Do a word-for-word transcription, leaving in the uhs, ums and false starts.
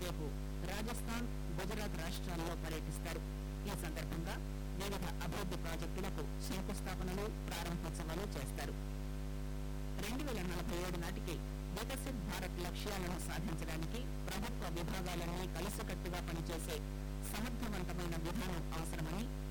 రేపు రాజస్థాన్, గుజరాత్ రాష్ట్రాల్లో పర్యటిస్తారు. ఈ సందర్భంగా వివిధ అభివృద్ది ప్రాజెక్టులకు శంకుస్థాపనలు, ప్రారంభోత్సవాలు చేస్తారు. రెండు వేల నలభై ఏడు నాటికి వికసిత్ భారత్ లక్ష్యాలను సాధించడానికి ప్రభుత్వ విభాగాలన్నీ కలిసికట్టుగా పనిచేసే సమర్థవంతమైన విధానం అవసరమని